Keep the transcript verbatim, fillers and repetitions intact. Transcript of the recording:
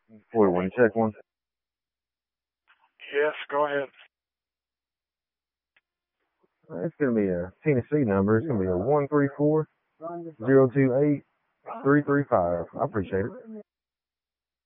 forty-one, check one. Yes, go ahead. It's going to be a Tennessee number. It's going to be a one three four, zero two eight, three three five. I appreciate it.